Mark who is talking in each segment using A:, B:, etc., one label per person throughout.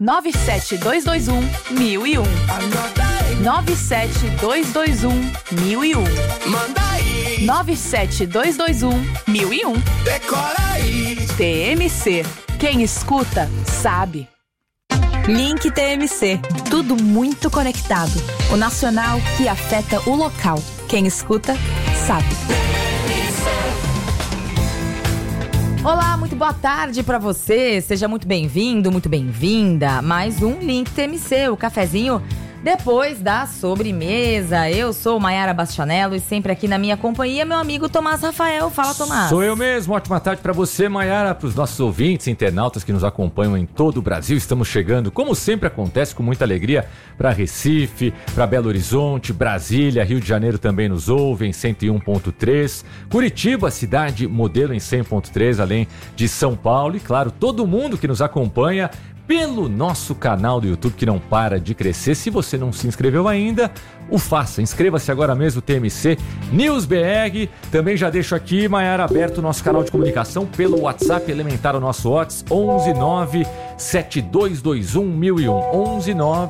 A: 97221-1001. 97221-1001.
B: Manda aí.
A: 97221-1001.
B: Decora aí.
A: TMC. Quem escuta, sabe.
C: Link TMC. Tudo muito conectado. O nacional que afeta o local. Quem escuta, sabe. Olá, muito boa tarde pra você. Seja muito bem-vindo, muito bem-vinda. Mais um Link TMC, o cafezinho depois da sobremesa. Eu sou Maiara Bastianello e sempre aqui na minha companhia, meu amigo Tomás Rafael. Fala, Tomás.
D: Sou eu mesmo. Ótima tarde pra você, Maiara, pros nossos ouvintes, internautas que nos acompanham em todo o Brasil. Estamos chegando, como sempre acontece, com muita alegria pra Recife, pra Belo Horizonte, Brasília, Rio de Janeiro também nos ouvem, 101.3. Curitiba, cidade modelo em 100.3, além de São Paulo. E claro, todo mundo que nos acompanha pelo nosso canal do YouTube, que não para de crescer. Se você não se inscreveu ainda, o faça. Inscreva-se agora mesmo, TMC News BR. Também já deixo aqui, Maiara, aberto o nosso canal de comunicação pelo WhatsApp elementar, o nosso WhatsApp, 11972211001.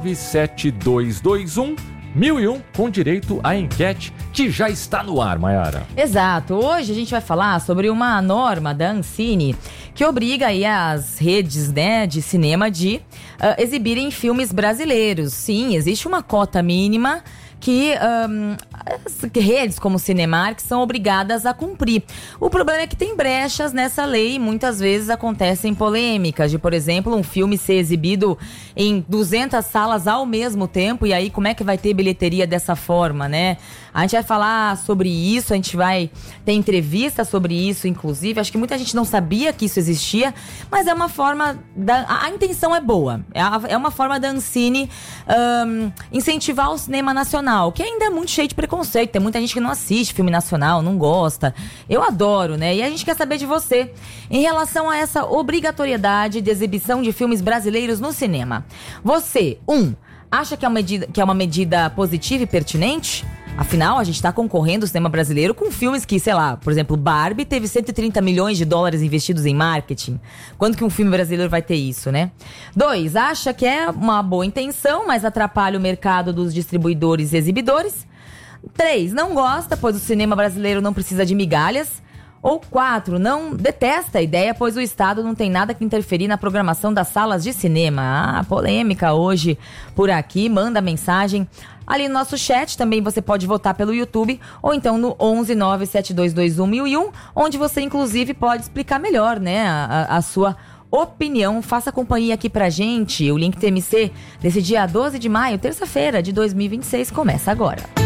D: 11972211001, com direito à enquete que já está no ar, Maiara.
C: Exato. Hoje a gente vai falar sobre uma norma da Ancine que obriga aí as redes, né, de cinema de exibirem filmes brasileiros. Sim, existe uma cota mínima que as redes como Cinemark são obrigadas a cumprir. O problema é que tem brechas nessa lei e muitas vezes acontecem polêmicas de, por exemplo, um filme ser exibido em 200 salas ao mesmo tempo, e aí como é que vai ter bilheteria dessa forma, né? A gente vai falar sobre isso, a gente vai ter entrevista sobre isso, inclusive. Acho que muita gente não sabia que isso existia, mas é uma forma a intenção é boa. É uma forma da Ancine incentivar o cinema nacional, que ainda é muito cheio de preconceito. Tem muita gente que não assiste filme nacional, não gosta. Eu adoro, né? E a gente quer saber de você em relação a essa obrigatoriedade de exibição de filmes brasileiros no cinema. Você, acha que é uma medida positiva e pertinente? Afinal, a gente está concorrendo ao cinema brasileiro com filmes que, sei lá, por exemplo, Barbie teve 130 milhões de dólares investidos em marketing. Quando que um filme brasileiro vai ter isso, né? 2, acha que é uma boa intenção, mas atrapalha o mercado dos distribuidores e exibidores. 3, não gosta, pois o cinema brasileiro não precisa de migalhas. Ou 4, não detesta a ideia, pois o Estado não tem nada que interferir na programação das salas de cinema. Polêmica hoje por aqui. Manda mensagem ali no nosso chat. Também você pode votar pelo YouTube ou então no 11972211001, onde você inclusive pode explicar melhor, né, a sua opinião. Faça companhia aqui pra gente. O Link TMC desse dia 12 de maio, terça-feira de 2026, começa agora.